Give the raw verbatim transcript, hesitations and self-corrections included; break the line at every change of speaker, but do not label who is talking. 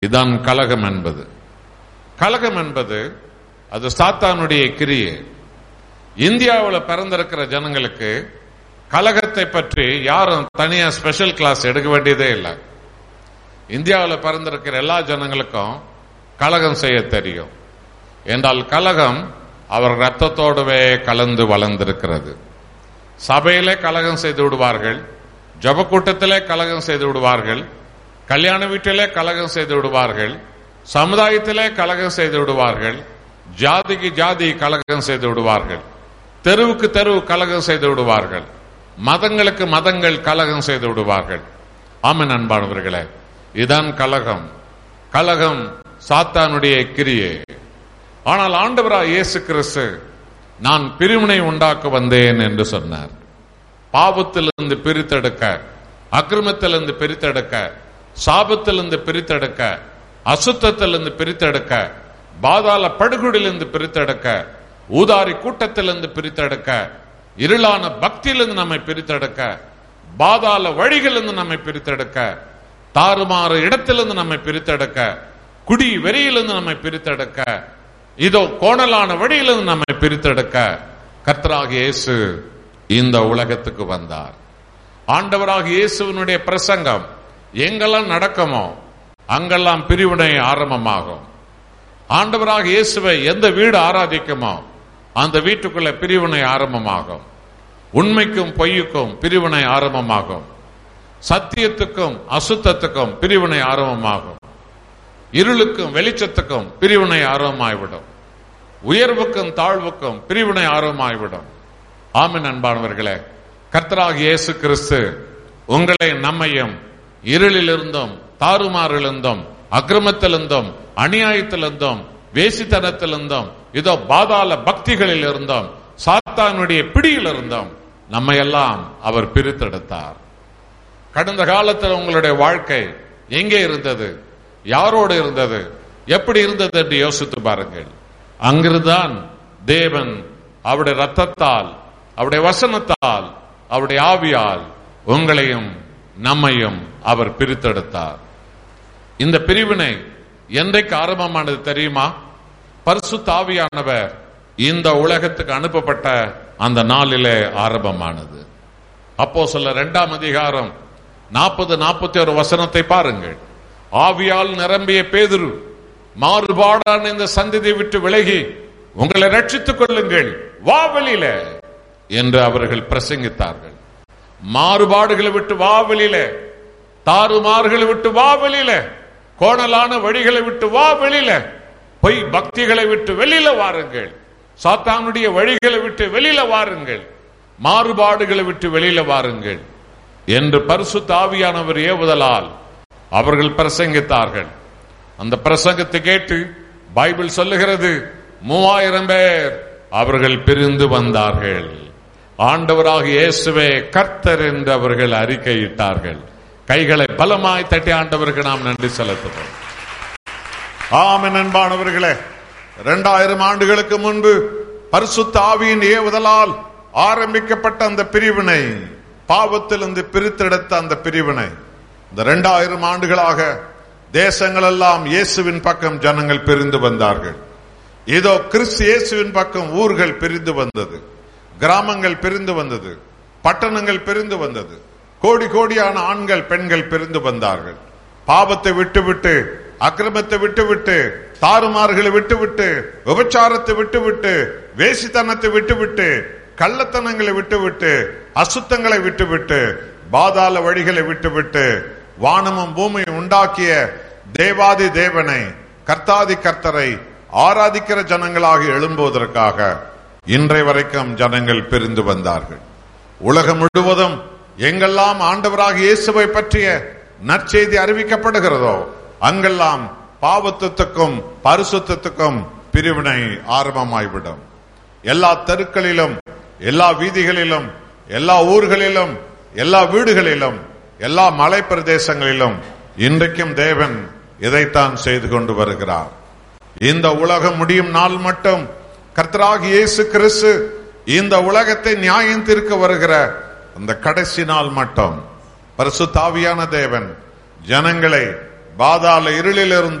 இதான் கலகம் என்பது. கலகம் என்பது அது சாத்தானுடைய கிரியை. இந்தியாவில் பிறந்திருக்கிற ஜனங்களுக்கு கலகத்தை பற்றி யாரும் தனியா ஸ்பெஷல் கிளாஸ் எடுக்க வேண்டியதே இல்லை. இந்தியாவில் பிறந்திருக்கிற எல்லா ஜனங்களுக்கும் கலகம் செய்ய தெரியும். என்றால் கலகம் அவர் ரத்தத்தோடவே கலந்து வளர்ந்திருக்கிறது. சபையிலே கலகம் செய்து விடுவார்கள், ஜப கூட்டத்திலே கலகம் செய்து விடுவார்கள், கல்யாண வீட்டிலே கலகம் செய்து விடுவார்கள், சமுதாயத்திலே கலகம் செய்து விடுவார்கள், ஜாதிக்கு ஜாதி கலகம் செய்து விடுவார்கள், தெருவுக்கு தெருவு கலகம் செய்து விடுவார்கள், மதங்களுக்கு மதங்கள் கலகம் செய்து விடுவார்கள். ஆமென் அன்பானவர்களே, இதான் கலகம். கலகம் சாத்தானுடைய கிரியை. ஆனால் ஆண்டவராய் இயேசு கிறிஸ்து நான் பிரிவினை உண்டாக்க வந்தேன் என்று சொன்னார். பாவத்திலிருந்து பிரித்தெடுக்க, அக்கிரமத்திலிருந்து பிரித்தெடுக்க, சாபத்திலிருந்து பிரித்தெடுக்க, அசுத்தத்திலிருந்து பிரித்தெடுக்க, பாதாள படுகொடியிலிருந்து பிரித்தெடுக்க, ஊதாரி கூட்டத்திலிருந்து பிரித்தெடுக்க, இருளான பக்தியிலிருந்து நம்மை பிரித்தெடுக்க, பாதாள வழிகளிலிருந்து நம்மை பிரித்தெடுக்க, தாறுமாறு இடத்திலிருந்து நம்மை பிரித்தெடுக்க, குடி வெறியிலிருந்து நம்மை பிரித்தெடுக்க, இதோ கோணலான வழியிலிருந்து நம்மை பிரித்தெடுக்க கர்த்தராகிய இயேசு இந்த உலகத்துக்கு வந்தார். ஆண்டவராகிய இயேசுவினுடைய பிரசங்கம் எங்கெல்லாம் நடக்குமோ அங்கெல்லாம் பிரிவினை ஆரம்பமாகும். ஆண்டவராகிய இயேசுவை எந்த வீடு ஆராதிக்குமோ அந்த வீட்டுக்குள்ள பிரிவினை ஆரம்பமாகும். உண்மைக்கும் பொய்யுக்கும் பிரிவினை ஆரம்பமாகும். சத்தியத்துக்கும் அசுத்தத்துக்கும் பிரிவினை ஆரம்பமாகும். இருளுக்கும் வெளிச்சத்துக்கும் பிரிவினை ஆரம்பமாய்விடும். உயர்வுக்கும் தாழ்வுக்கும் பிரிவினை ஆரம்பமாய்விடும். ஆமென் அன்பானவர்களே, கர்த்தராகிய இயேசு கிறிஸ்து உங்களை நம்மையும் இருளிலிருந்தும் தாறுமாறிலிருந்தும் அக்கிரமத்திலிருந்தும் அநியாயத்திலிருந்தும் வேசித்தனத்திலிருந்தும் இதோ பாதாள பக்திகளில் இருந்தோம், சாத்தானுடைய பிடியில் இருந்தோம், நம்மையெல்லாம் அவர் பிரித்தெடுத்தார். கடந்த காலத்தில் உங்களுடைய வாழ்க்கை எங்கே இருந்தது, யாரோடு இருந்தது, எப்படி இருந்தது என்று யோசித்து பாருங்கள். அங்கிருந்தான் தேவன் அவருடைய ரத்தத்தால், அவருடைய வசனத்தால், அவருடைய ஆவியால் உங்களையும் நம்மையும் அவர் பிரித்தெடுத்தார். இந்த பிரிவினை என்றைக்கு ஆரம்பமானது தெரியுமா? பரிசுத்த ஆவியானவர் இந்த உலகத்துக்கு அனுப்பப்பட்ட அந்த நாளிலே ஆரம்பமானது. அப்போஸ்தலர் இரண்டாம் அதிகாரம் நாற்பது நாற்பத்தி ஒரு வசனத்தை பாருங்கள். ஆவியால் நிரம்பிய பேதுரு மாறுபாடான இந்த சந்ததியை விட்டு விலகி உங்களை ரட்சித்துக் கொள்ளுங்கள், வா வெளியில என்று அவர்கள் பிரசங்கித்தார்கள். மாறுபாடுகளை விட்டு வா வெளியில, தாறுமாறுகளை விட்டு வா வெளியில, கோணலான வழிகளை விட்டு வா வெளியில, பொய் பக்திகளை விட்டு வெளியில வாருங்கள், சாத்தானுடைய வழிகளை விட்டு வெளியில வாருங்கள், மாறுபாடுகளை விட்டு வெளியில வாருங்கள் என்று பரிசுத்த ஆவியானவர் ஏவுதலால் அவர்கள் பிரசங்கித்தார்கள். அந்த பிரசங்கத்தை கேட்டு பைபிள் சொல்லுகிறது மூவாயிரம் பேர் அவர்கள் பிரிந்து வந்தார்கள். ஆண்டவராக இயேசுவே கர்த்தர் என்று அவர்கள் அறிக்கையிட்டார்கள். கைகளை பலமாய் தட்டி ஆண்டவருக்கு நாம் நன்றி செலுத்துவோம். ஆமென் அன்பானவர்களே, இரண்டாயிரம் ஆண்டுகளுக்கு முன்பு பரிசுத்த ஆவியின் ஏவுதலால் ஆரம்பிக்கப்பட்ட அந்த பிரிவினை, பாவத்திலிருந்து பிரித்தெடுத்த அந்த பிரிவினை, இந்த இரண்டாயிரம் ஆண்டுகளாக தேசங்கள் எல்லாம் இயேசுவின் பக்கம் ஜனங்கள் பிரிந்து வந்தார்கள். இதோ கிறிஸ்து இயேசுவின் பக்கம் ஊர்கள் பிரிந்து வந்தது, கிராமங்கள் பிரிந்து வந்தது, பட்டணங்கள் பிரிந்து வந்தது, கோடி கோடியான ஆண்கள் பெண்கள் பிரிந்து வந்தார்கள். பாவத்தை விட்டுவிட்டு, அக்கிரமத்தை விட்டுவிட்டு, தாறுமாறுகளை விட்டுவிட்டு, விபச்சாரத்தை விட்டுவிட்டு, வேசித்தனத்தை விட்டுவிட்டு, கள்ளத்தனங்களை விட்டுவிட்டு, அசுத்தங்களை விட்டுவிட்டு, பாதாள வழிகளை விட்டுவிட்டு, வானமும் பூமியை உண்டாக்கிய தேவாதி தேவனை, கர்த்தாதி கர்த்தரை ஆராதிக்கிற ஜனங்களாக எழும்புவதற்காக இன்றைய வரைக்கும் ஜனங்கள் பிரிந்து வந்தார்கள். உலகம் முழுவதும் எங்கெல்லாம் ஆண்டவராக இயேசுவை பற்றிய நற்செய்தி அறிவிக்கப்படுகிறதோ அங்கெல்லாம் பாவத்துக்கும் பரிசுத்தத்துக்கும் பிரிவினை ஆரம்பமாய்விடும். எல்லா தெருக்களிலும், எல்லா வீதிகளிலும், எல்லா ஊர்களிலும், எல்லா வீடுகளிலும், எல்லா மலை பிரதேசங்களிலும் இன்றைக்கும் தேவன் இதைத்தான் செய்து கொண்டு வருகிறார். இந்த உலகம் முடியும் நாள் மட்டும் கர்த்தராகிய இயேசு கிறிஸ்து இந்த உலகத்தை நியாயம் தீர்க்க வருகிற அந்த கடைசி நாள் மட்டும் பரிசுத்த ஆவியான தேவன் ஜனங்களை பாதாள இருளிலிருந்து